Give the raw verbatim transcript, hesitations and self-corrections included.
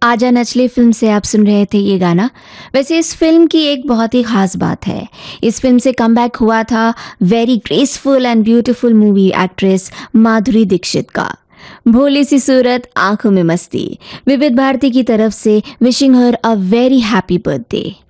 आजा नचले फिल्म से आप सुन रहे थे ये गाना। वैसे इस फिल्म की एक बहुत ही ख़ास बात है। इस फिल्म से कमबैक हुआ था very graceful and beautiful movie actress Madhuri Dixit का। भोली सी सूरत, आंखों में मस्ती। विविध भारती की तरफ से wishing her a very happy birthday.